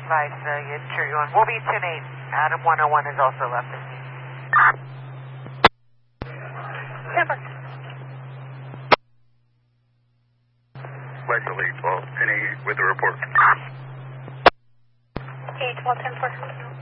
Advise, sure you want. We'll be 10-8. Adam 101 is also left of me. Temper. Flight delay 12, 10-8 with the report. Okay, 12, 10, 4.